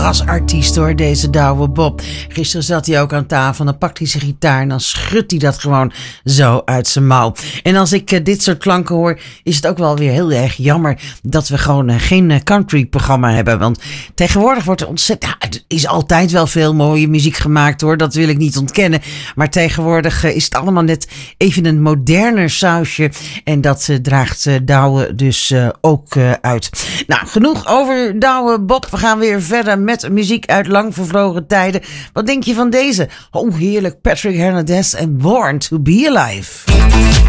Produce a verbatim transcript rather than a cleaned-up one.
rasartiest hoor, deze Douwe Bob. Gisteren zat hij ook aan tafel en dan pakt hij zijn gitaar en dan schudt hij dat gewoon zo uit zijn mouw. En als ik uh, dit soort klanken hoor, is het ook wel weer heel erg jammer dat we gewoon uh, geen uh, country programma hebben. Want tegenwoordig wordt er ontzettend, ja, er is altijd wel veel mooie muziek gemaakt hoor, dat wil ik niet ontkennen. Maar tegenwoordig uh, is het allemaal net even een moderner sausje en dat uh, draagt uh, Douwe dus uh, ook uh, uit. Nou, genoeg over Douwe Bob. We gaan weer verder met muziek uit lang vervlogen tijden. Wat denk je van deze? Oh, heerlijk. Patrick Hernandez en Born to be Alive.